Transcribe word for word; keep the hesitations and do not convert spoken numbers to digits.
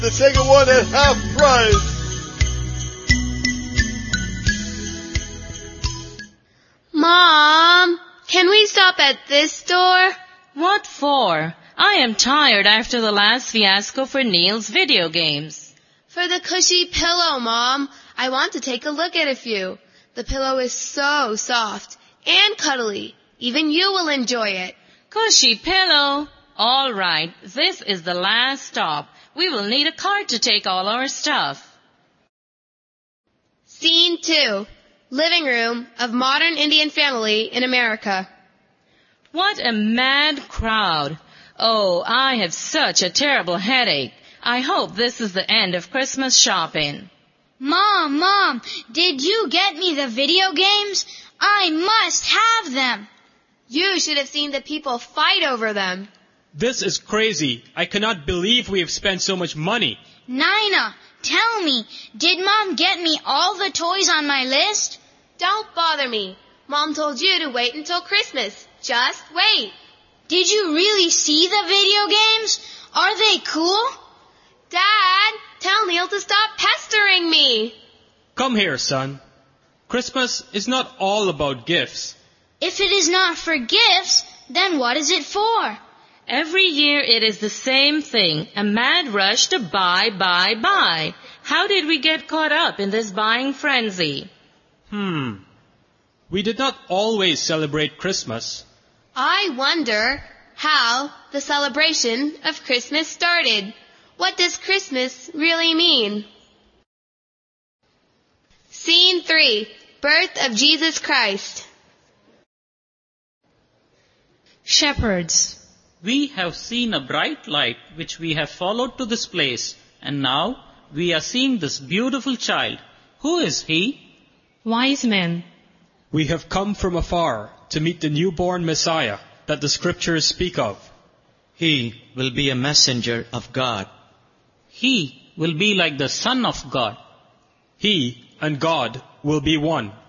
The second one at half price. Mom, can we stop at this store? What for? I am tired after the last fiasco for Neil's video games. For the cushy pillow, Mom. I want to take a look at a few. The pillow is so soft and cuddly. Even you will enjoy it. Cushy pillow? All right, this is the last stop. We will need a cart to take all our stuff. Scene two. Living room of modern Indian family in America. What a mad crowd. Oh, I have such a terrible headache. I hope this is the end of Christmas shopping. Mom, Mom, did you get me the video games? I must have them. You should have seen the people fight over them. This is crazy. I cannot believe we have spent so much money. Nina, tell me, did Mom get me all the toys on my list? Don't bother me. Mom told you to wait until Christmas. Just wait. Did you really see the video games? Are they cool? Dad, tell Neil to stop pestering me. Come here, son. Christmas is not all about gifts. If it is not for gifts, then what is it for? Every year it is the same thing, a mad rush to buy, buy, buy. How did we get caught up in this buying frenzy? Hmm. We did not always celebrate Christmas. I wonder how the celebration of Christmas started. What does Christmas really mean? Scene three. Birth of Jesus Christ. Shepherds. We have seen a bright light which we have followed to this place, and now we are seeing this beautiful child. Who is he? Wise men. We have come from afar to meet the newborn Messiah that the scriptures speak of. He will be a messenger of God. He will be like the Son of God. He and God will be one.